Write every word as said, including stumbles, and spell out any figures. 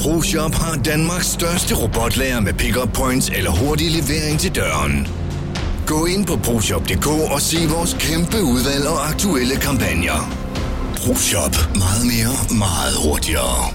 ProShop har Danmarks største robotlager med pick-up points eller hurtig levering til døren. Gå ind på proshop punktum d k og se vores kæmpe udvalg og aktuelle kampagner. ProShop. Meget mere, meget hurtigere.